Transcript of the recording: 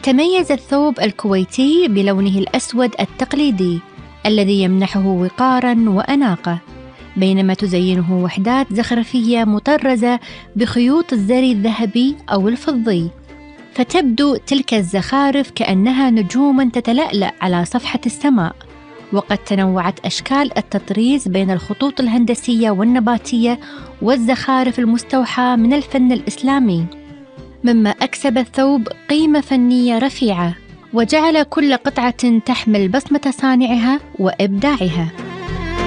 يتميز الثوب الكويتي بلونه الأسود التقليدي الذي يمنحه وقاراً وأناقة، بينما تزينه وحدات زخرفية مطرزة بخيوط الزري الذهبي أو الفضي، فتبدو تلك الزخارف كأنها نجوم تتلألأ على صفحة السماء. وقد تنوعت أشكال التطريز بين الخطوط الهندسية والنباتية والزخارف المستوحاة من الفن الإسلامي، مما أكسب الثوب قيمة فنية رفيعة، وجعل كل قطعة تحمل بصمة صانعها وإبداعها.